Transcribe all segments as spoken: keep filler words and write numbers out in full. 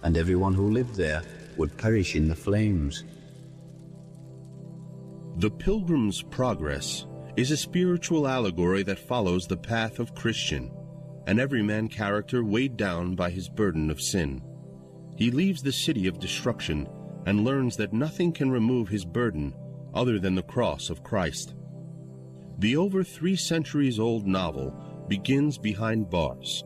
and everyone who lived there would perish in the flames. The Pilgrim's Progress is a spiritual allegory that follows the path of Christian, an everyman character weighed down by his burden of sin. He leaves the city of destruction and learns that nothing can remove his burden other than the cross of Christ. The over three centuries old novel begins behind bars.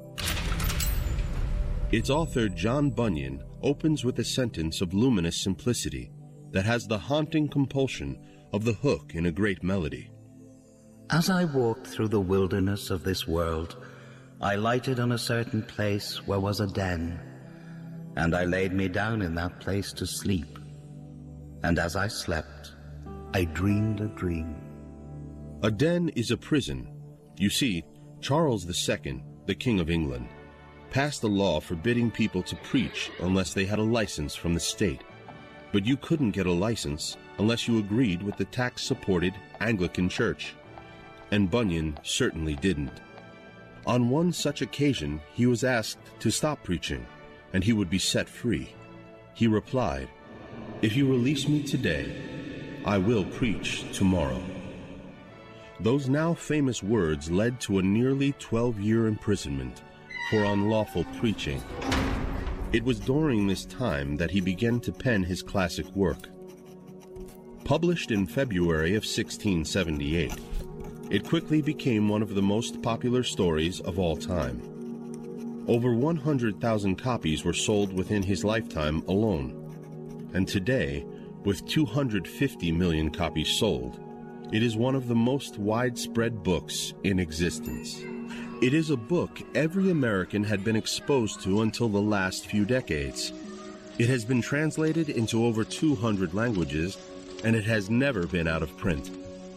Its author, John Bunyan, opens with a sentence of luminous simplicity that has the haunting compulsion of the hook in a great melody. As I walked through the wilderness of this world, I lighted on a certain place where was a den, and I laid me down in that place to sleep. And as I slept, I dreamed a dream. A den is a prison. You see, Charles the Second, the King of England, passed a law forbidding people to preach unless they had a license from the state. But you couldn't get a license unless you agreed with the tax-supported Anglican Church. And Bunyan certainly didn't. On one such occasion, he was asked to stop preaching, and he would be set free. He replied, "If you release me today, I will preach tomorrow." Those now famous words led to a nearly twelve-year imprisonment for unlawful preaching. It was during this time that he began to pen his classic work. Published in February of sixteen seventy-eight, it quickly became one of the most popular stories of all time. Over one hundred thousand copies were sold within his lifetime alone. And today, with two hundred fifty million copies sold, it is one of the most widespread books in existence. It is a book every American had been exposed to until the last few decades. It has been translated into over two hundred languages, and it has never been out of print.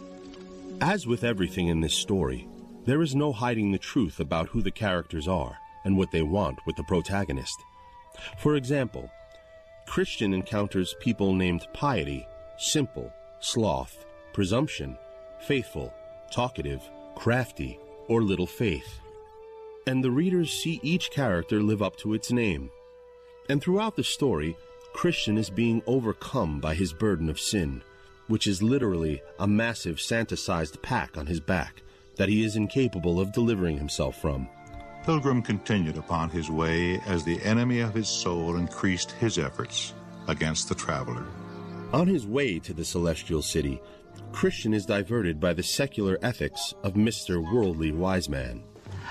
As with everything in this story, there is no hiding the truth about who the characters are and what they want with the protagonist. For example, Christian encounters people named Piety, Simple, Sloth, Presumption, Faithful, Talkative, Crafty, or Little Faith. And the readers see each character live up to its name. And throughout the story, Christian is being overcome by his burden of sin, which is literally a massive Santa-sized pack on his back that he is incapable of delivering himself from. Pilgrim continued upon his way as the enemy of his soul increased his efforts against the traveler. On his way to the celestial city, Christian is diverted by the secular ethics of Mister Worldly Wiseman.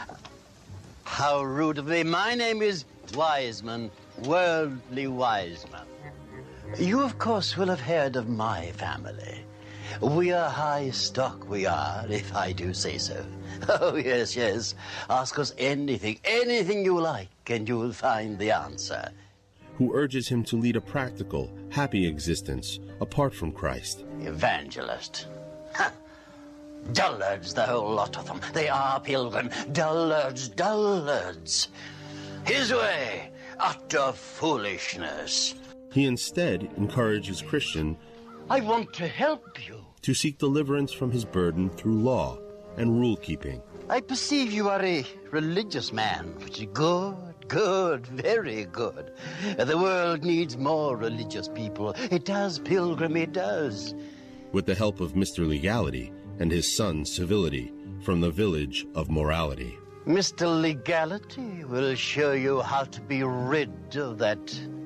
How rude of me. My name is Wiseman, Worldly Wiseman. You, of course, will have heard of my family. We are high stock, we are, if I do say so. Oh, yes, yes. Ask us anything, anything you like, and you will find the answer. Who urges him to lead a practical, happy existence apart from Christ. Evangelist. Ha! Dullards, the whole lot of them. They are, Pilgrim. Dullards, dullards. His way, utter foolishness. He instead encourages Christian I want to help you. to seek deliverance from his burden through law and rule-keeping. I perceive you are a religious man, which is good, good, very good. The world needs more religious people. It does, Pilgrim, it does. With the help of Mister Legality and his son Civility from the village of Morality. Mister Legality will show you how to be rid of that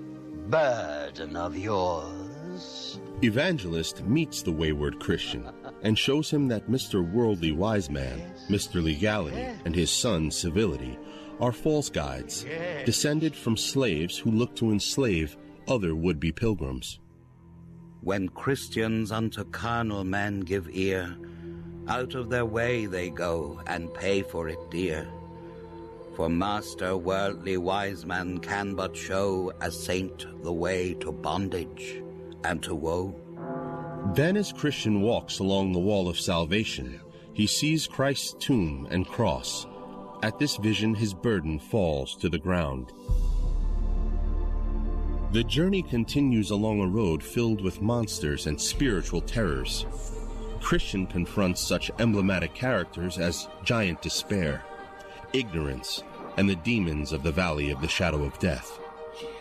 burden of yours. Evangelist meets the wayward Christian and shows him that Mister Worldly Wiseman, Mister Legality, and his son Civility are false guides, descended from slaves who look to enslave other would-be pilgrims. When Christians unto carnal men give ear, out of their way they go and pay for it dear. For Master Worldly Wiseman can but show a saint the way to bondage and to woe. Then as Christian walks along the wall of salvation, he sees Christ's tomb and cross. At this vision his burden falls to the ground. The journey continues along a road filled with monsters and spiritual terrors. Christian confronts such emblematic characters as Giant Despair, Ignorance, and the demons of the Valley of the Shadow of Death.